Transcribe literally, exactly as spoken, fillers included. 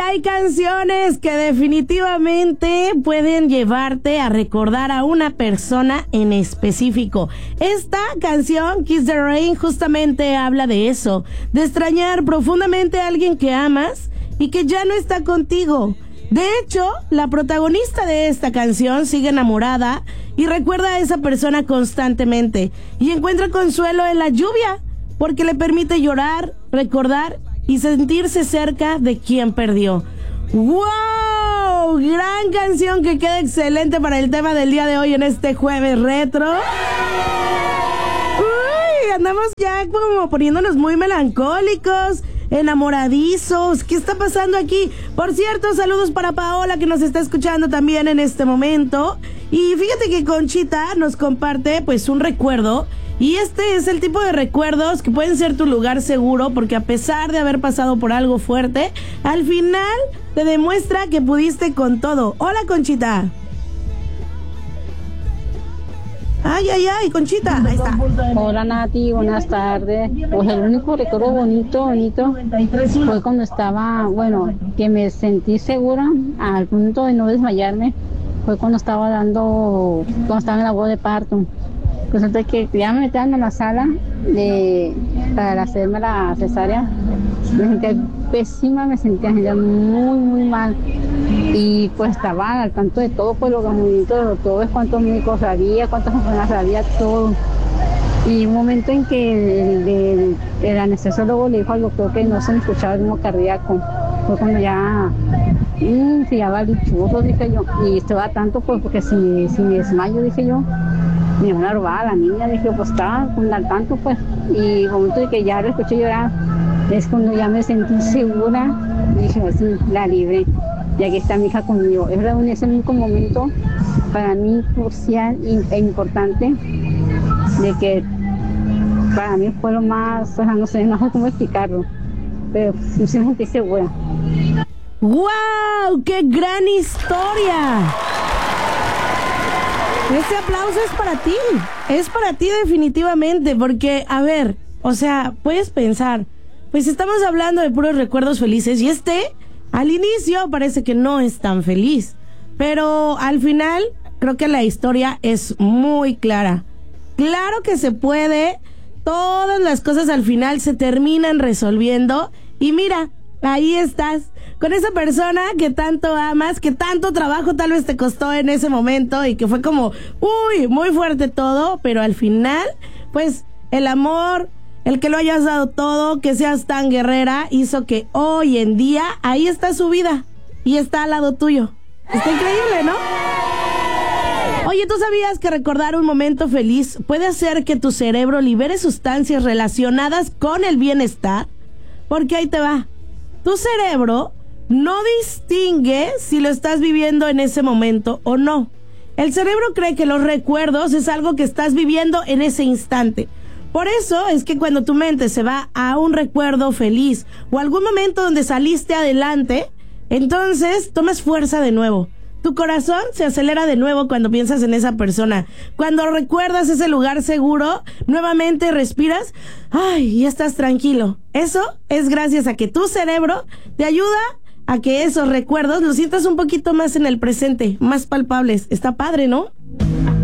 hay canciones que definitivamente pueden llevarte a recordar a una persona en específico. Esta canción, Kiss the Rain, justamente habla de eso, de extrañar profundamente a alguien que amas y que ya no está contigo. De hecho, la protagonista de esta canción sigue enamorada y recuerda a esa persona constantemente y encuentra consuelo en la lluvia porque le permite llorar, recordar y sentirse cerca de quien perdió. ¡Wow! Gran canción que queda excelente para el tema del día de hoy en este jueves retro. Uy, andamos ya como poniéndonos muy melancólicos, enamoradizos. ¿Qué está pasando aquí? Por cierto, saludos para Paola, que nos está escuchando también en este momento. Y fíjate que Conchita nos comparte pues un recuerdo. Y este es el tipo de recuerdos que pueden ser tu lugar seguro, porque a pesar de haber pasado por algo fuerte, al final te demuestra que pudiste con todo. Hola, Conchita. Ay, ay, ay, Conchita, ahí está. Hola, Nati, buenas tardes. Pues el único recuerdo bonito, bonito fue cuando estaba, bueno, que me sentí segura al punto de no desmayarme. Fue cuando estaba dando, cuando estaba en la voz de parto. Resulta que ya me metieron en la sala de, para hacerme la cesárea. Me sentía pésima, me sentía muy, muy mal. Y pues estaba al tanto de todo, pues los movimientos de todo, es cuántos médicos había, cuántas enfermeras había, todo. Y un momento en que el, el, el anestesiólogo le dijo al doctor que no se me escuchaba el ritmo cardíaco. Fue cuando ya mmm, se llevaba el churro, dije yo. Y estaba tanto, pues, porque si, si me desmayo, dije yo, me van a robar a la niña, dije, pues estaba al tanto, pues. Y el momento de que ya lo escuché llorar, es cuando ya me sentí segura, dije, así, la libré. Y aquí está mi hija conmigo. Es verdad, ese único momento para mí crucial e importante, de que para mí fue lo más, o sea, no sé, no sé cómo explicarlo, pero sí me sentí segura. ¡Wow! ¡Qué gran historia! Este aplauso es para ti, es para ti definitivamente, porque, a ver, o sea, puedes pensar, pues estamos hablando de puros recuerdos felices y este, al inicio parece que no es tan feliz, pero al final creo que la historia es muy clara. Claro que se puede, todas las cosas al final se terminan resolviendo y mira, ahí estás, con esa persona que tanto amas, que tanto trabajo tal vez te costó en ese momento y que fue como, uy, muy fuerte todo, pero al final, pues, el amor, el que lo hayas dado todo, que seas tan guerrera, hizo que hoy en día, ahí está su vida y está al lado tuyo. Está increíble, ¿no? Oye, ¿tú sabías que recordar un momento feliz puede hacer que tu cerebro libere sustancias relacionadas con el bienestar? Porque ahí te va. Tu cerebro no distingue si lo estás viviendo en ese momento o no. El cerebro cree que los recuerdos es algo que estás viviendo en ese instante. Por eso es que cuando tu mente se va a un recuerdo feliz o algún momento donde saliste adelante, entonces tomas fuerza de nuevo. Tu corazón se acelera de nuevo cuando piensas en esa persona. Cuando recuerdas ese lugar seguro, nuevamente respiras, ay, y estás tranquilo. Eso es gracias a que tu cerebro te ayuda a que esos recuerdos los sientas un poquito más en el presente, más palpables. Está padre, ¿no?